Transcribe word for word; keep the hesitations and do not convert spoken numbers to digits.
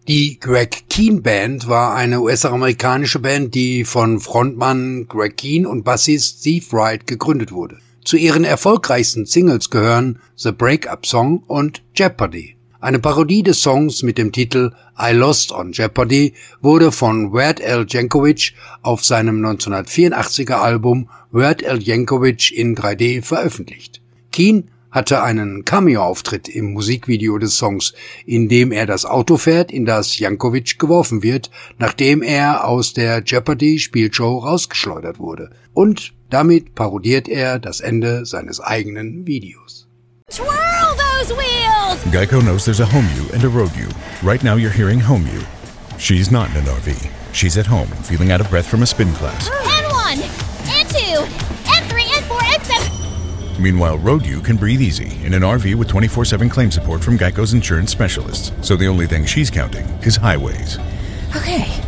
Die Greg Kihn Band war eine U S-amerikanische Band, die von Frontmann Greg Kihn und Bassist Steve Wright gegründet wurde. Zu ihren erfolgreichsten Singles gehören The Breakup Song und Jeopardy. Eine Parodie des Songs mit dem Titel I Lost on Jeopardy wurde von Weird Al Yankovic auf seinem neunzehnhundertvierundachtziger Album Weird Al Yankovic in drei D veröffentlicht. Kihn hatte einen Cameo-Auftritt im Musikvideo des Songs, in dem er das Auto fährt, in das Yankovic geworfen wird, nachdem er aus der Jeopardy-Spielshow rausgeschleudert wurde. Und damit parodiert er das Ende seines eigenen Videos. Twirl those wheels! Geico knows there's a home you and a road you. Right now you're hearing home you. She's not in an R V. She's at home, feeling out of breath from a spin class. And one, and two, and three, and four, and seven. Meanwhile, road you can breathe easy in an R V with twenty-four seven claim support from Geico's insurance specialists. So the only thing she's counting is highways. Okay.